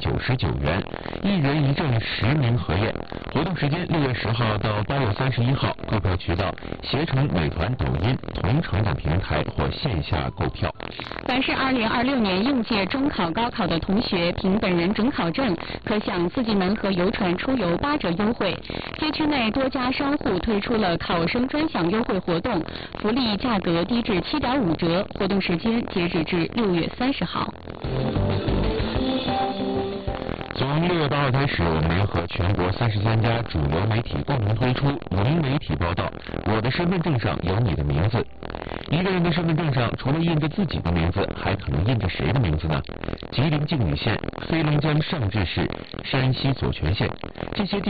999元，1人1证10名核验。活动时间6月10号到8月31号，购票渠道携程、美团、抖音、同城等平台或线下购票。 凡是2026年应届中考、高考的同学，凭本人准考证可享四季门和邮船出游8折优惠。街区内多家商户推出了考生专享优惠活动，福利价格低至7.5折，活动时间截止至6月30号。 从6月8号开始，我们和全国33家主流媒体共同推出融媒体报道，我的身份证上有你的名字。一个人的身份证上除了印着自己的名字，还可能印着谁的名字呢？吉林靖宇县、黑龙江尚志市、山西左权县这些地